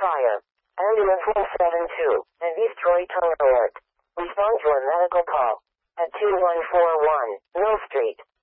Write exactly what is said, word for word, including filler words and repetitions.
Fire. Ambulance one seven two and East Troy Tunnel Alert. Respond to a medical call at two one four one Mill Street.